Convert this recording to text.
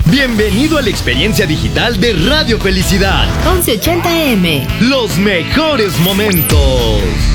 Bienvenido a la experiencia digital de Radio Felicidad. 1180M. Los mejores momentos.